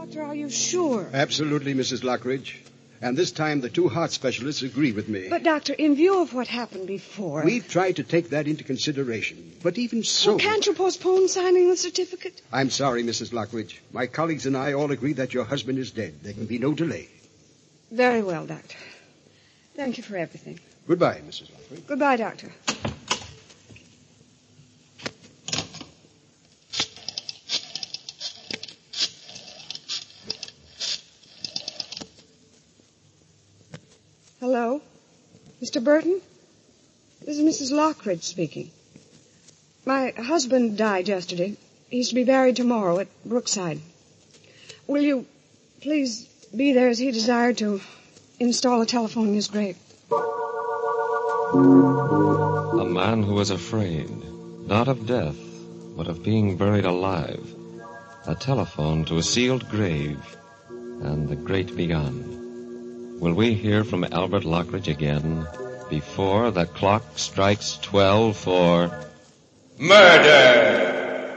Doctor, are you sure? Absolutely, Mrs. Lockridge. And this time the two heart specialists agree with me. But, Doctor, in view of what happened before... We've tried to take that into consideration. But even so... Well, can't you postpone signing the certificate? I'm sorry, Mrs. Lockridge. My colleagues and I all agree that your husband is dead. There can be no delay. Very well, Doctor. Thank you for everything. Goodbye, Mrs. Lockridge. Goodbye, Doctor. Hello? Mr. Burton? This is Mrs. Lockridge speaking. My husband died yesterday. He's to be buried tomorrow at Brookside. Will you please be there as he desired to install a telephone in his grave? A man who was afraid, not of death, but of being buried alive. A telephone to a sealed grave, and the great begun. Will we hear from Albert Lockridge again before the clock strikes 12 for... Murder!